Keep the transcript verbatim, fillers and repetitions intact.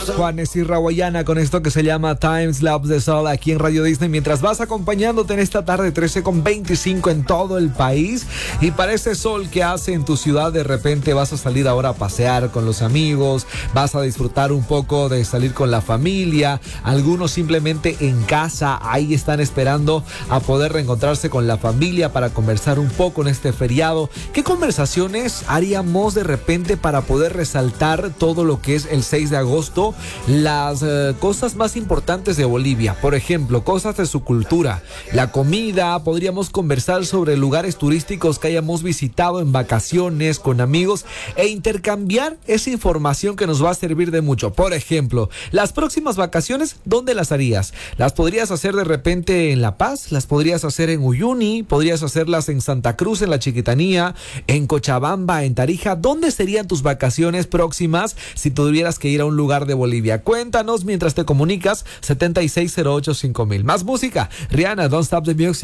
Juanes y Rawayana con esto que se llama Time Slaps the Soul aquí en Radio Disney, mientras vas acompañándote en esta tarde trece con veinticinco en todo el país. Y para ese sol que hace en tu ciudad, de repente vas a salir ahora a pasear con los amigos, vas a disfrutar un poco de salir con la familia, algunos simplemente en casa, ahí están esperando a poder reencontrarse con la familia para conversar un poco en este feriado. ¿Qué conversaciones haríamos de repente para poder resaltar todo lo que es el seis de agosto? Las eh, cosas más importantes de Bolivia, por ejemplo, cosas de su cultura, la comida. Podríamos conversar sobre lugares turísticos que hayamos visitado en vacaciones con amigos e intercambiar esa información que nos va a servir de mucho. Por ejemplo, las próximas vacaciones, ¿dónde las harías? ¿Las podrías hacer de repente en La Paz? ¿Las podrías hacer en Uyuni? ¿Podrías hacerlas en Santa Cruz, en La Chiquitanía, en Cochabamba, en Tarija? ¿Dónde serían tus vacaciones próximas si tuvieras que ir a un lugar de Bolivia? Cuéntanos mientras te comunicas. Setenta y seis cero ocho cinco mil. Más música. Rihanna, Don't Stop the Music.